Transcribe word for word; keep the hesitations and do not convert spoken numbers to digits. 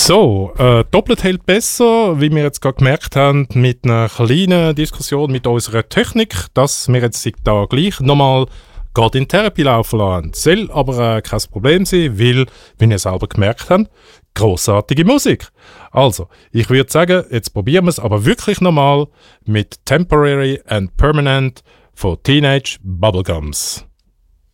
So, äh, doppelt hält besser, wie wir jetzt gerade gemerkt haben, mit einer kleinen Diskussion mit unserer Technik, dass wir jetzt da gleich nochmal gerade in Therapie laufen lassen. Soll aber äh, kein Problem sein, weil, wie ihr selber gemerkt habt, grossartige Musik. Also, ich würde sagen, jetzt probieren wir es aber wirklich nochmal mit Temporary and Permanent von Teenage Bubblegums.